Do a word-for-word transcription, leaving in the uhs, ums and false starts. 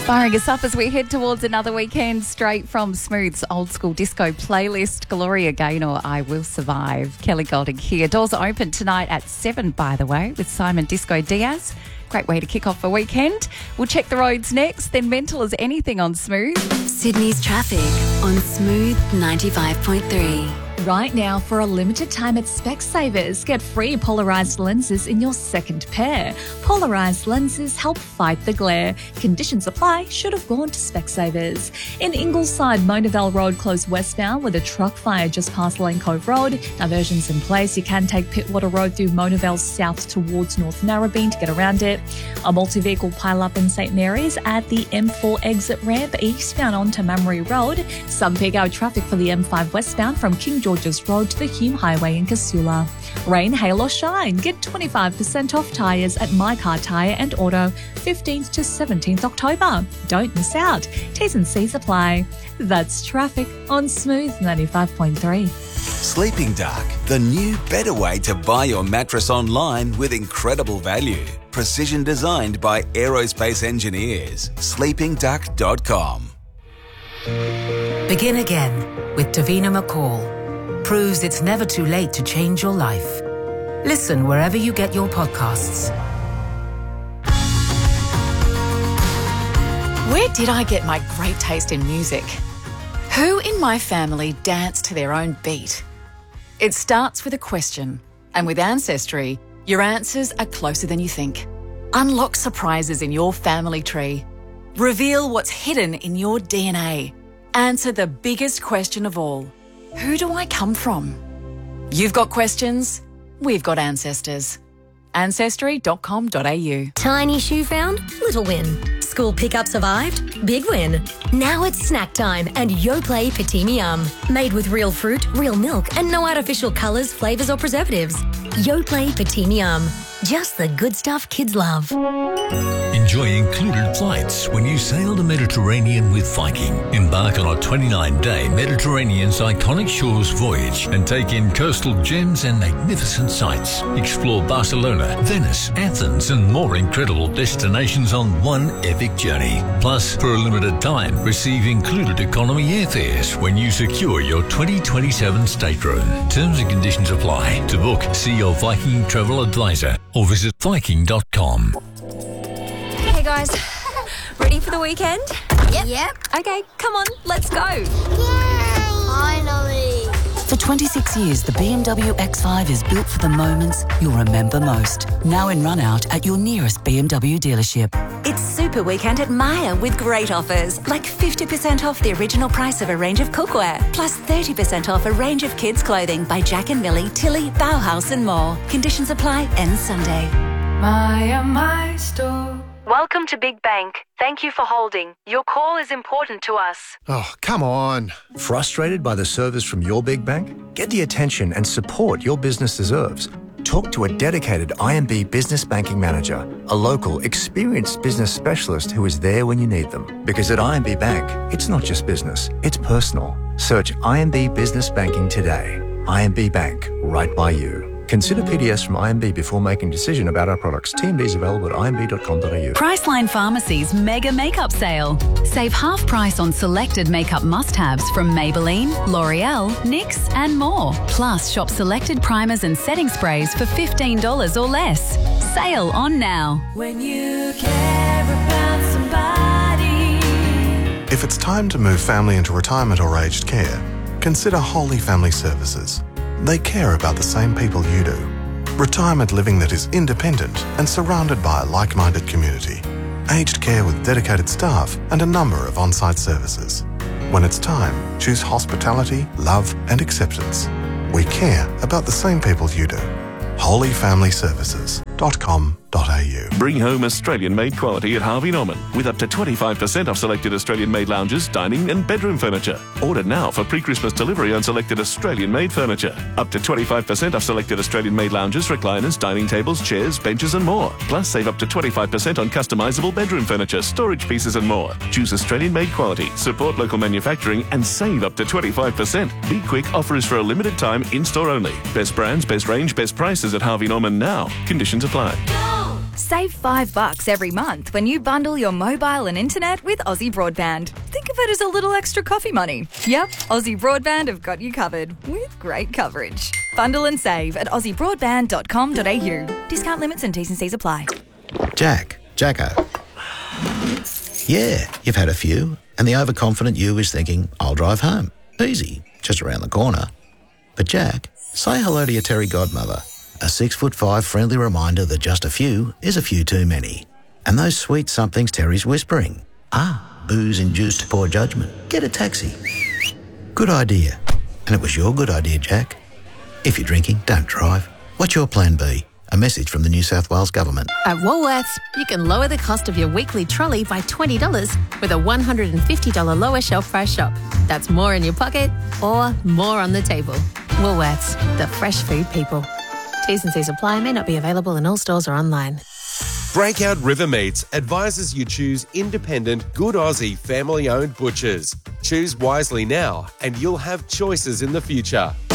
Firing us up as we head towards another weekend straight from Smooth's old school disco playlist. Gloria Gaynor, I Will Survive. Kelly Golding here. Doors are open tonight at seven, by the way, with Simon Disco Diaz. Great way to kick off a weekend. We'll check the roads next, then mental as anything on Smooth. Sydney's traffic on Smooth ninety-five point three. Right now, for a limited time at Specsavers, get free polarised lenses in your second pair. Polarised lenses help fight the glare. Conditions apply. Should have gone to Specsavers. In Ingleside, Monavale Road closed westbound with a truck fire just past Lane Cove Road. Diversions in place. You can take Pittwater Road through Monavale south towards North Narrabeen to get around it. A multi-vehicle pile-up in St Mary's at the M four exit ramp eastbound onto Mamre Road. Some peak hour traffic for the M five westbound from King George's Road to the Hume Highway in Casula. Rain, hail or shine, get twenty-five percent off tyres at My Car Tyre and Auto, fifteenth to seventeenth October. Don't miss out. T's and C's apply. That's traffic on Smooth ninety-five point three. Sleeping Dark, the new better way to buy your mattress online with incredible value. Precision designed by aerospace engineers. sleeping duck dot com. Begin again with Davina McCall. Proves it's never too late to change your life. Listen wherever you get your podcasts. Where did I get my great taste in music? Who in my family danced to their own beat? It starts with a question, and with Ancestry, your answers are closer than you think. Unlock surprises in your family tree. Reveal what's hidden in your D N A. Answer the biggest question of all. Who do I come from? You've got questions, we've got ancestors. ancestry dot com dot a u. Tiny shoe found? Little win. School pickup survived? Big win. Now it's snack time and Yoplait Petite Yum. Made with real fruit, real milk and no artificial colours, flavours or preservatives. Yoplait Petite Yum. Just the good stuff kids love. Enjoy included flights when you sail the Mediterranean with Viking. Embark on a twenty-nine day Mediterranean's iconic shores voyage and take in coastal gems and magnificent sights. Explore Barcelona, Venice, Athens and more incredible destinations on one epic journey. Plus, for a limited time, receive included economy airfares when you secure your twenty twenty-seven stateroom. Terms and conditions apply. To book, see your Viking travel advisor or visit viking dot com. Hey guys, ready for the weekend? Yep. Yep. Okay, come on, let's go. Yay! Finally. For twenty-six years, the B M W X five is built for the moments you'll remember most. Now in run-out at your nearest B M W dealership. It's Super Weekend at Myer with great offers, like fifty percent off the original price of a range of cookware, plus thirty percent off a range of kids' clothing by Jack and Millie, Tilly, Bauhaus and more. Conditions apply, ends Sunday. Myer, my store. Welcome to Big Bank. Thank you for holding. Your call is important to us. Oh, come on. Frustrated by the service from your big bank? Get the attention and support your business deserves. Talk to a dedicated I M B business banking manager, a local, experienced business specialist who is there when you need them. Because at I M B Bank, it's not just business, it's personal. Search I M B Business Banking today. I M B Bank, right by you. Consider P D S from I M B before making decision about our products. T M D is available at I M B dot com dot a u. Priceline Pharmacy's mega makeup sale. Save half price on selected makeup must-haves from Maybelline, L'Oreal, N Y X and more. Plus, shop selected primers and setting sprays for fifteen dollars or less. Sale on now. When you care about somebody. If it's time to move family into retirement or aged care, consider Holy Family Services. They care about the same people you do. Retirement living that is independent and surrounded by a like-minded community. Aged care with dedicated staff and a number of on-site services. When it's time, choose hospitality, love and acceptance. We care about the same people you do. holy family services dot com dot a u. Bring home Australian-made quality at Harvey Norman with up to twenty-five percent off selected Australian-made lounges, dining and bedroom furniture. Order now for pre-Christmas delivery on selected Australian-made furniture. Up to twenty-five percent off selected Australian-made lounges, recliners, dining tables, chairs, benches and more. Plus save up to twenty-five percent on customisable bedroom furniture, storage pieces and more. Choose Australian-made quality, support local manufacturing and save up to twenty-five percent. Be quick, offer is for a limited time, in-store only. Best brands, best range, best prices at Harvey Norman now. Conditions apply. Save five bucks every month when you bundle your mobile and internet with Aussie Broadband. Think of it as a little extra coffee money. Yep, Aussie Broadband have got you covered with great coverage. Bundle and save at aussie broadband dot com dot a u. Discount limits and T's and C's apply. Jack, Jacko. Yeah, you've had a few, and the overconfident you is thinking, I'll drive home. Easy, just around the corner. But Jack, say hello to your Terry godmother. A six foot five friendly reminder that just a few is a few too many. And those sweet somethings Terry's whispering. Ah, booze-induced poor judgment. Get a taxi. Good idea. And it was your good idea, Jack. If you're drinking, don't drive. What's your plan B? A message from the New South Wales Government. At Woolworths, you can lower the cost of your weekly trolley by twenty dollars with a one hundred fifty dollars lower shelf price shop. That's more in your pocket or more on the table. Woolworths, the fresh food people. T's and C's apply, may not be available in all stores or online. Breakout River Meats advises you choose independent, good Aussie, family-owned butchers. Choose wisely now and you'll have choices in the future.